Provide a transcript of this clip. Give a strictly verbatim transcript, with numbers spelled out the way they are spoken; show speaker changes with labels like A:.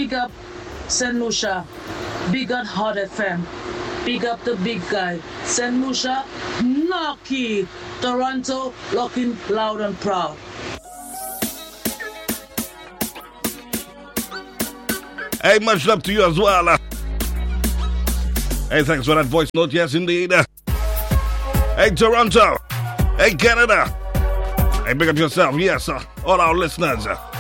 A: Big up Saint Lucia. Big up Hot F M. Big up the big guy. Saint Lucia, Knocky. Toronto, looking loud and proud.
B: Hey, much love to you as well. Hey, thanks for that voice note. Yes, indeed. Hey, Toronto. Hey, Canada. Hey, big up yourself. Yes, all our listeners.